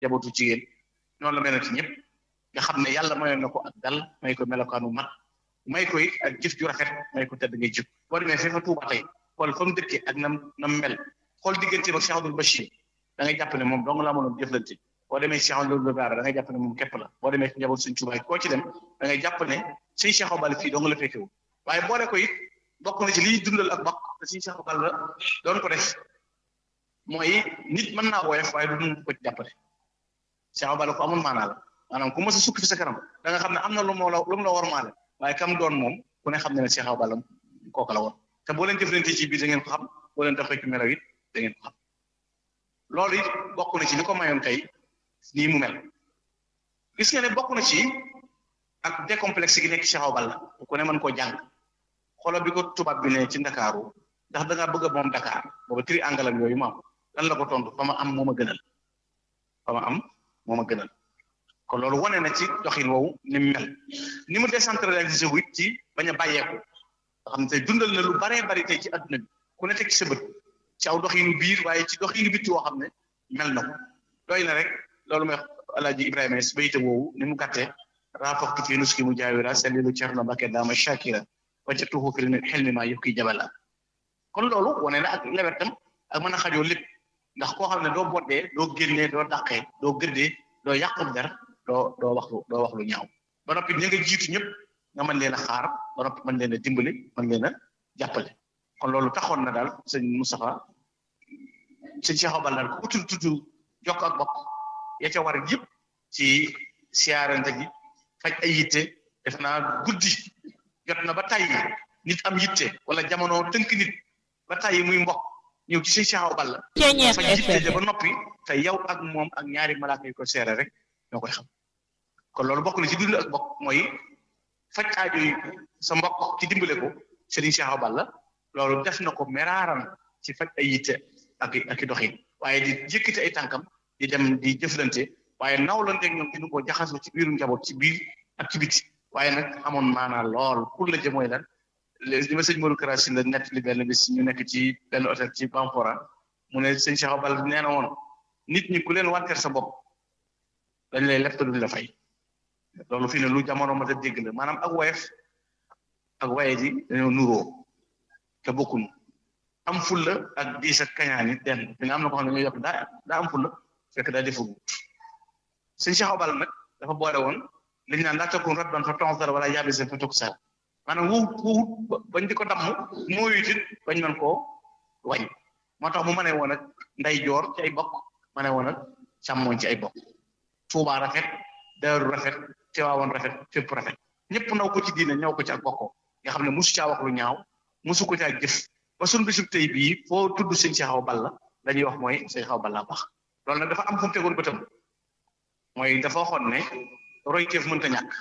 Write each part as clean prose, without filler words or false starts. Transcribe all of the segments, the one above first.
jabootu jigéen noonu la mel ci ñëpp nga xam ne yàlla mayoon na ko ak dal may ko melokaanu mat may ko it ak jëf ju rafet may ko tedd ngay jëf boo demee fee fa Tuuba tey xool fa mu dëkkee ak nam mel xool digganteem ak Cheikh Abdoul Bachir da ngay jàpp ne moom dong laa mënoon jëflante boo demee Cheikh Abdoul Bara da ngay jàpp ne moom képp la boo demee ci njaboot suñ Tuuba koo ci dem da ngay jàpp ne suñ Cheikh Obal fii dong la fekkewu waaye boole ko it bokk na ci liy dundal ak bokk te suñ Cheikh Obal la doon ko def mooy nit mën naa woyof waaye du mun ko ci jàppale Cheikh Obal ko amul maanaa la maanaam ku mës a sukk fi sa kanam da nga xam ne am na lu mu la wormaale waaye kam doon moom ku ne xam ne ne Cheikh Obal kooku la woon te boo leen jëflante ci biir da ngeen ko xam boo leen doxee ci melaw it da ngeen ko xam loolu it bokk na ci li ko mayoon tey nii mu mel gis nga ne bokk na ci ak décomplexe gi nekk Cheikh Obal la ku ne mën koo jàng xoolal bi ko tubaab bi ne ci Ndakaaru ndax da ngaa bëgg a moom Dakar booba triangle yooyu maam lan la ko tontu fa ma am moo ma gënal fa ma am moo ma gënal kon loolu wane na ci doxin woowu ni mu mel ni mu décentralisé wu it ci bañ a bàyyeeku nga xam ne tey dundal na lu baree bari tey ci adduna bi ku ne teg ci sa bët ci aw doxinu biir waaye ci doxinu bitti woo xam ne mel na ko doy na rek loolu mooy Alaaji Ibrahima Niass bayte woowu ni mu gàttee raafaxtu fii nuski mu jaawira salilu Cerno Mbàkke daama shakira wajatuhu fil xilmi maa yëpp kiy jabala kon loolu wane na ak lewetam ak mën a xajoo lépp ndax koo xam ne doo boddee doo génnee doo dàqee doo gëddee doo yàqul dara doo wax lu ñaaw ba noppi ña nga jiitu ñëpp nga mën leen a xaar ba noppi mën leen a dimbali mën leen a jàppale kon loolu taxoon na daal sëñ Moustapha sëñ Cheikh Obal daal ku tudd jokk ak bokk ya ca war yëpp ci siyaarante gi faj ay yitte def naa guddi jot na ba tàyyi nit am yitte wala jamono tënk nit ba tàyyi muy mbokk ñëw ci sëñ Cheikh Obal la faj yitte ba noppi te yow ak moom ak ñaari malaaka yi ko seere rek ñoo koy xam kon loolu bokk na ci dund ak bokk mooy faj aajo yi sa mbokk ci dimbale ko Serigne Cheikh Obal la loolu def na ko meraaram ci faj ay yitte ak i doxin waaye di yëkkati ay tànkam di dem di jëflante waaye nawlante ak ñoom di nu ko jaxasoo ci biiru njaboot ci biir ak ci biti waaye nag amoon maanaa lool pour la jë mooy lan li ma sëñ Modou Kara Sylla la nett li benn bis ñu nekk ci benn hôtel ci Bamfora mu ne sëñ Cheikh Obal nee na woon nit ñi ku leen wanteer sa bopp dañ lay leb te duñ la fay loolu fii ne lu jamono ma ta dégg la maanaam ak woyef ak waye ji dañoo nuroo te bokkuñu am fulla ak diis ak kañaani den fi nga am na ko xam ne ñoo yokk daa am fulla fekk daa deful sëñ Cheikh Obal nag dafa boole woon li ñu naan laa takun rabban fa tontar wala yabisen fa tok sal maanaam wuwut bañ di ko damm mooyut it bañ mën koo wañ moo tax mu mënee woon ak nday joor ci ay bokk mënee woon ak càmmooñ ci ay bokk Tuubaa rafet Daaru rafet Tiwaawan rafet fépp rafet ñëpp naw ko ci diine ñëw ko ci ak bokkoo nga xam ne mosu caa wax lu ñaaw mosu ko caa jëf ba suñu bisub tey bii foo tudd sëñ Cheikh Obal la dañuy wax mooy sëñ Cheikh Obal la baax loolu nag dafa am fu mu tegoon bëtam mooy dafa waxoon ne royteef mënta ñàkk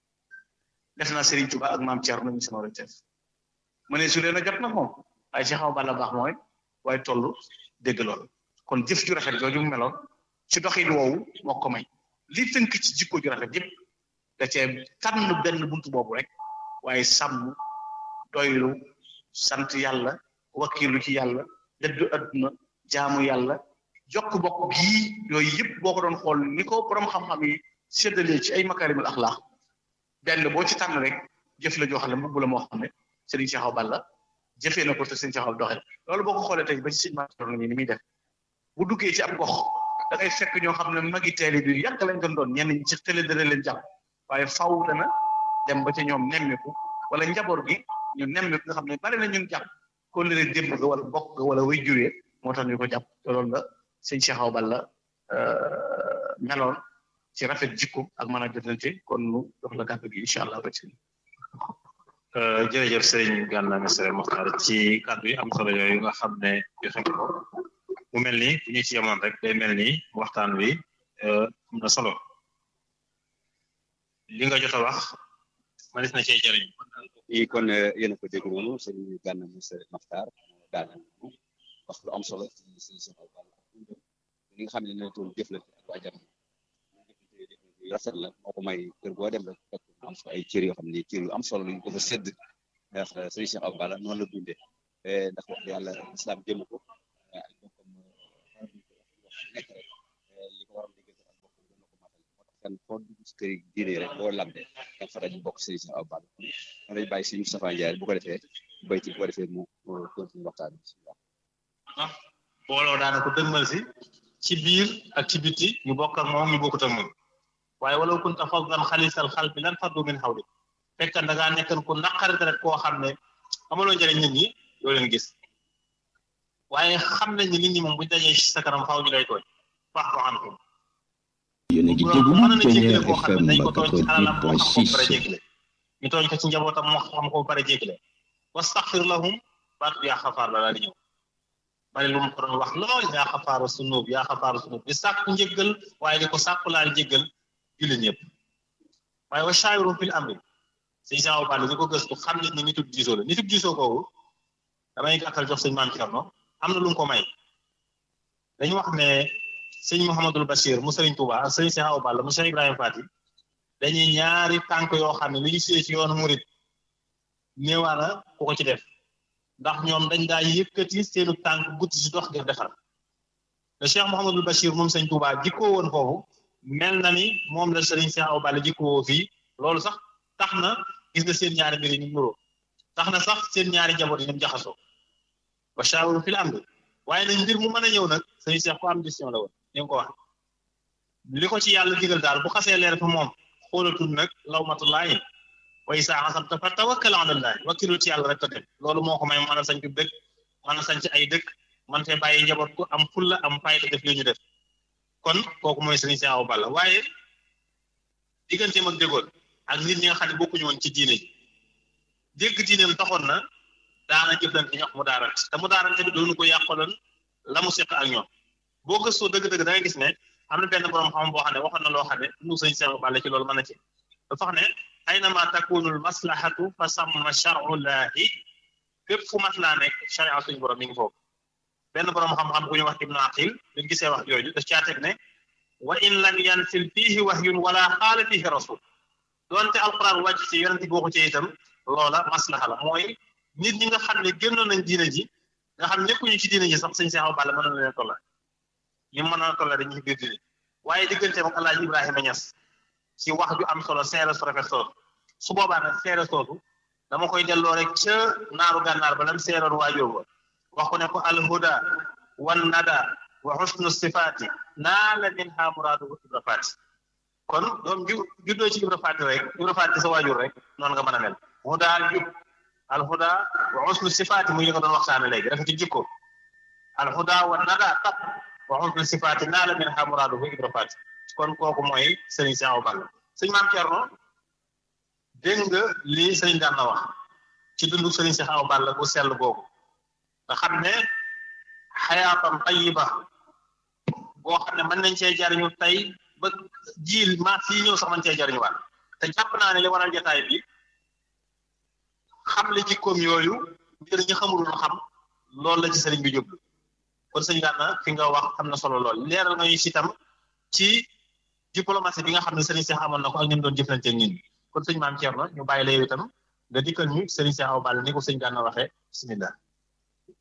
def naa Serigne Touba ak maam Thierno nañu sama royteef mu ne su leen a jot nag moom waaye Cheikh Obal la baax mooy waaye toll dégg loolu kon jëf ju rafet jooju mu meloon ci doxin woowu moo ko may li tënk ci jikko ju rafet yëpp da cee tànn benn buntu boobu rek waaye sàmm doylu sant yàlla wakkilu ci yàlla dëddu adduna jaamu yàlla jokk bokk gii yooyu yëpp boo ko doon xool ni ko borom xam-xam yi séddalee ci ay makaarimul axlaax benn boo ci tànn rek jëf la joo xam ne mbubb la moo xam ne Serigne Cheikh Obal la jëfee na ko te Serigne Cheikh Obal doxee loolu boo ko xoolee tey ba ci sëñ Matar ni muy def bu duggee ci ab gox da ngay fekk ñoo xam ne magi teeli bi yàgg lañ doon ñenn ñi ci télé dana leen jàpp waaye faw dana dem ba ca ñoom nemmiku wala njaboot gi ñu nemmiku nga xam ne bari na ñun jàpp kon leen démb ga wala bokk ga wala way juree moo tax ñu ko jàpp te loolu la sëñ Cheikh Obal la meloon ci rafet jikko ak mën a jotante kon nu dox la kàddu gi incha allah ba ci jërëjëf sëriñ Gana Messere Mokhtar ci kàddu yi am solo yooyu nga xam ne joxe ko mu mel ni bu ñu ci yemoon rek day mel ni waxtaan wi am na solo li nga jot a wax manis na cee jëriñ kon yéen a ko dégg noonu sëriñ Gana Messere Mokhtar daana wax lu am solo ci Cheikh Obal li nga xam ne ne toon jëflante ak waa jamono rafet la moo ko may kër boo dem rek fekk am fa ay cër yoo xam ne cër yu am solo lañu ko fa sédd ndax sëriñ Cheikh Obal noonu la dundee ndax wax yàlla islam jëm ko ay bokkam nekk rek li ko waral kan foo dugg si kër yi diine rek boo lambe kan fa dañu bokk sëriñ Cheikh Awa Balla man lay bàyyi sëriñ Moustapha Ndiaye bu ko defee bayti bu ko defee mu continue waxtaan bi booloo daanaka dëgmal si ci biir ak ci biti ñu bokk ak moom ñu bokkut ak moom waaye walaw kunta faddan xalisal xalbi lan faddu min hawlik fekk da ngaa nekkan ku naqari rek koo xam ne amaloo njëriñ nit ñi doo leen gis waaye xam nañ ni nit ñi moom buñ dajee ci sa kanam faaw ñu lay tooñ wax ko xam ko yéen a ngi déglu Pionnier FM 88.6 ñu tooñ ko ci njabootam moo xam ko bare jéggale wastaghfir lahum baatu yaa xafaar la daal di ñëw bari lu mu ko doon wax lool yaa xafaaru sunub di sàkku njëggal waaye di ko sàkku laal njëggal julli ñëpp waaye wa shaawirum fil amri sëñ Cheikh Awa Balla ñu ko gëstu xam nit ñi nitub diisoo la nitub diisoo kooku damay gàttal jox sëñ Maam Cerno am na lu mu ko may dañu wax ne sëñ Mouhamadul Bachir mu sëriñ Touba ak sëñ Cheikh Awa Balla mu Cheikh Ibrahima Fati dañuy ñaari tànk yoo xam ne li ñu suyee ci yoonu murit néewaana ku ko ci def ndax ñoom dañ daa yëkkati seenu tànk gutti si dox def defar le Cheikh Mouhamadul Bachir moom sëñ Touba jikkoo woon foofu mel na ni moom la sëriñ Cheikh Awa Balla jikkoo fii loolu sax tax na gis nga seen ñaari mbir yi ñu nuroo tax na sax seen ñaari njaboot yi ñu jaxasoo wa shaawiru fil amri waaye nag mbir mu mën a ñëw nag sëñ Cheikh ko am décision la woon ni nga ko wax li ko ci yàlla digal daal bu xasee leer fa moom xoolatul nag lawmatullaahi wa izaa azamta fa tawakkal ala llaah wakkilu ci yàlla rek te dem loolu moo ko may mën a sañc dëkk mën a sañc ay dëkk man fee bàyyi njaboot ku am fulla am fayda def li ñu def kon kooku mooy sëriñ Cheikh Awa Balla waaye digganteem ak dégool ak nit ñi nga xam ne bokkuñu woon ci diine ji dégg diineem taxoon na daana jëflante ñox mu daarante te mu daarante bi doonu ko yàqaloon la mu seq ak ñoom boo gëstoo dëgg-dëgg da nga gis ne am na benn borom xam boo xam ne waxoon na loo xam ne nu sëñ Cheikh Awa Balla ci loolu mën na ci dafa wax ne aynama takunul maslahatu fa samma shar'ullahi fépp fu maslaa nekk sharia suñu borom mi ngi foofu benn borom xam-xam bu ñu wax Ibnu Aqil dañ gisee wax jooju daf caa teg ne wa in lam yansil fiihi wahyun wala qaala fiihi rasul doonte alquran wàcc ci yonente boo ko ci itam loola maslaha la mooy nit ñi nga xam ne génnoon nañ diine ji nga xam nekkuñu ci diine ji sax sëñ Cheikh Awa Balla mën na leen tolla ñu mën na tolla dañuy biir diine waaye diggante ak Alaaji Ibrahima Niass ci wax ju am solo seere su rafet soosu su boobaa nag seere soosu dama koy delloo rek ca naaru gànnaar ba lam seeroon waajoo ba wax ko ne ko alhuda wan nada wa husnu sifaati naa la min ha muraadu Ibra Faati kon doom juddoo ci Ibra Faati rek Ibra Faati sa waajur rek noonu nga mën a mel huda jub alhuda wa husnu sifaati muy li nga doon waxtaane léegi rek ci jikko alhuda wan nada tab wa husnu sifaati naa la min ha muraadu Ibra Faati kon kooku mooy sëriñ Cheikh Awa Balla sëñ Maam Cerno dégg nga lii sëriñ daan na wax ci dundu sëriñ Cheikh Awa Balla bu sell boobu nga xam ne xayaatam tayiba boo xam ne mën nañ cee jariñu tey ba jiil maas yi ñëw sax mën cee jariñu waat te jàpp naa ne li waral jotaay bi xam li jikkoom yooyu ngir ñi xamul xam loolu la ci sëriñ bi jublu kon sëñ Gana fi nga wax am na solo lool leeral nga ñu si itam ci diplomatie bi nga xam ne sëriñ Cheikh amoon na ko ak ñun doon jëflante ak ñun kon sëñ Maam Cerno ñu bàyyi la yow itam nga dikkal ñu sëriñ Cheikh Awa Balla ni ko sëñ Gana waxee bismillah